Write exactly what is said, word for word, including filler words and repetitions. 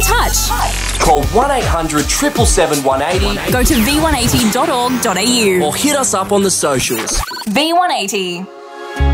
in touch. Call one eight hundred, seven seven seven, one eight zero Go to v one eighty dot org dot a u or hit us up on the socials. V one eighty.